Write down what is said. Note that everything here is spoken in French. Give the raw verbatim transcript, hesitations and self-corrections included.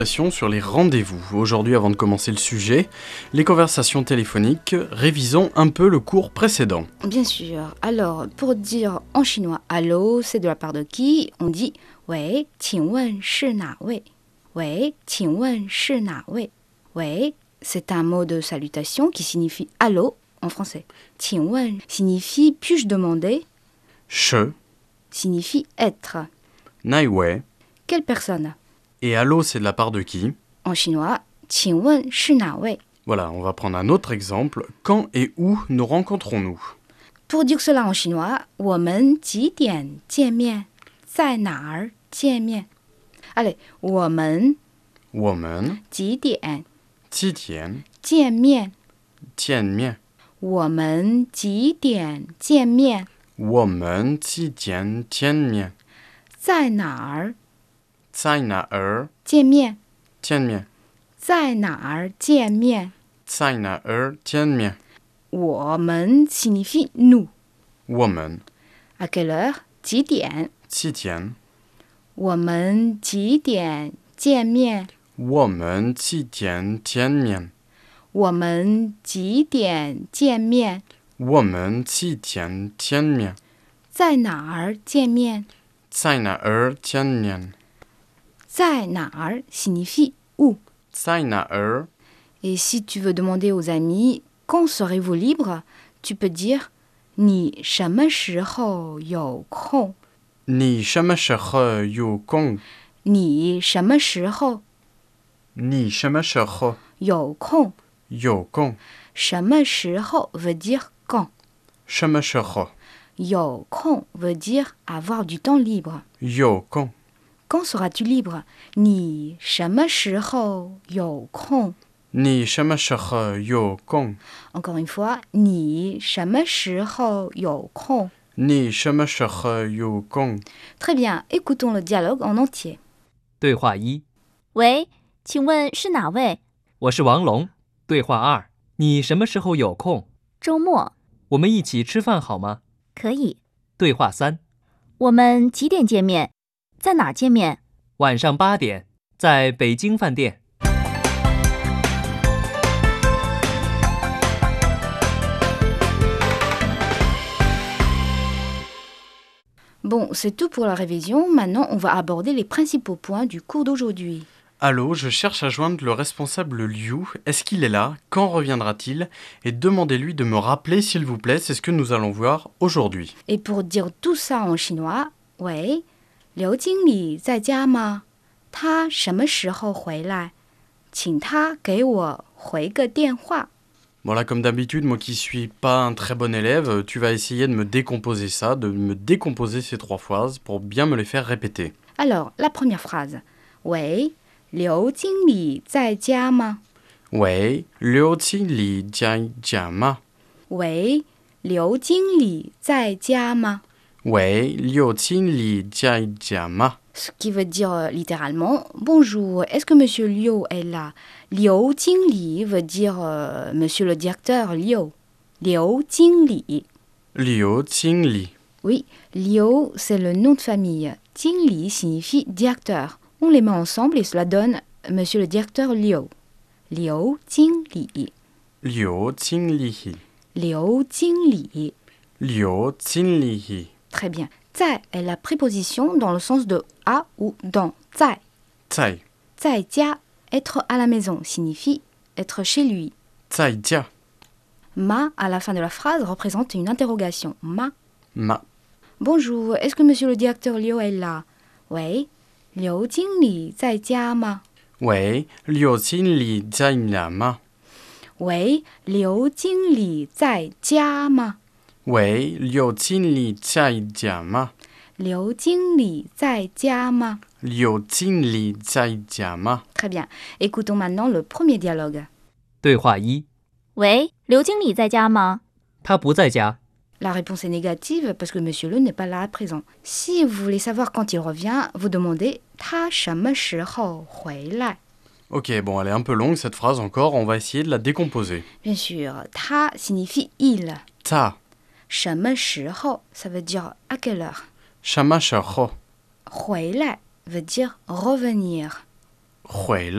Sur les rendez-vous. Aujourd'hui, avant de commencer le sujet, les conversations téléphoniques, révisons un peu le cours précédent. Bien sûr. Alors, pour dire en chinois allô, c'est de la part de qui? On dit喂，请问是哪位？喂，请问是哪位？喂, c'est un mot de salutation qui signifie allô en français. 请问 signifie puis-je demander? 是 signifie être. 哪位 Quelle personne? Et allô, c'est de la part de qui? En chinois, 请问是哪位? Voilà, on va prendre un autre exemple. Quand et où nous rencontrons-nous? Pour dire cela en chinois, 我们几点见面？在哪儿见面？ Allez, 我们我们几点几点见面？ 见面？ 我们几点见面？ 我们几点见面？ 在哪儿在哪儿见面？ 见面？ 在哪儿见面？ 在哪儿见面？ 我们 signifie nous. 我们 À quelle heure? 几点？ 几点？ 我们几点见面？ 我们几点见面？ 我们几点见面？ 我们几点见面？ 在哪儿见面？ 在哪儿见面？ 在哪儿 signifie où. 在哪儿 Et si tu veux demander aux amis quand serez-vous libre, tu peux dire 你什么时候有空？ 你什么时候有空？ 你什么时候你什么时候有空？ 有空？ 什么时候 veut dire quand. 什么时候有空 veut dire avoir du temps libre. 有空？ Quand seras-tu libre? 你什么时候有空？ 你什么时候有空？ Encore une fois, 你什么时候有空？ 你什么时候有空？ Très bien, écoutons le dialogue en entier. 对话一： 喂，请问是哪位？ 我是王龙。对话二：你什么时候有空？ 周末我们一起吃饭好吗？ 可以。 对话三： 我们几点见面？在哪儿见面？ 晚上八点，在北京饭店。 Bon, c'est tout pour la révision. Maintenant, on va aborder les principaux points du cours d'aujourd'hui. Allô, je cherche à joindre le responsable Liu. Est-ce qu'il est là? Quand reviendra-t-il? Et demandez-lui de me rappeler, s'il vous plaît. C'est ce que nous allons voir aujourd'hui. Et pour dire tout ça en chinois, 喂，刘经理在家吗？他什么时候回来？请他给我回个电话。 Voilà, comme d'habitude, moi qui suis pas un très bon élève, tu vas essayer de me décomposer ça, de me décomposer ces trois phrases pour bien me les faire répéter. Alors, la première phrase. 喂，刘经理在家吗？ 喂，刘经理在家吗？ 喂，刘经理在家吗？ 喂，刘经理在家吗？ Ce qui veut dire euh, littéralement bonjour, est-ce que monsieur Liu est là? Liu Jingli veut dire euh, monsieur le directeur Liu. Liu Jingli. Liu Jingli. Oui, Liu c'est le nom de famille. Jingli signifie directeur. On les met ensemble et cela donne monsieur le directeur Liu. Liu Jingli. Liu Jingli. Liu Jingli. Liu Jingli. Très bien. 在 est la préposition dans le sens de à ou dans. 在在在家 être à la maison signifie être chez lui. 在家 Ma à la fin de la phrase représente une interrogation. Ma. ma. Bonjour, est-ce que monsieur le directeur Liu est là? 喂，刘经理在家吗？ 喂，刘经理在家吗？ 喂，刘经理在家吗？ 喂，刘经理在家吗？ 刘经理在家吗？ 刘经理在家吗？ Très bien. Écoutons maintenant le premier dialogue. 对话一： 喂，刘经理在家吗？ 他不在家。 La réponse est négative parce que monsieur Le n'est pas là à présent. Si vous voulez savoir quand il revient, vous demandez 他什么时候回来? Ok, bon, elle est un peu longue cette phrase encore, on va essayer de la décomposer. Bien sûr, 他 signifie il. 他什么时候 ça veut dire à quelle heure. 什么时候回来 veut dire revenir. 回来